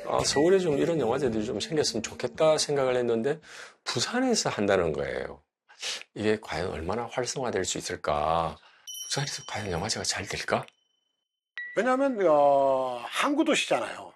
서울에 좀 이런 영화제들이 좀 생겼으면 좋겠다 생각을 했는데 부산에서 한다는 거예요. 이게 과연 얼마나 활성화될 수 있을까? 부산에서 과연 영화제가 잘 될까? 왜냐하면 항구 도시잖아요.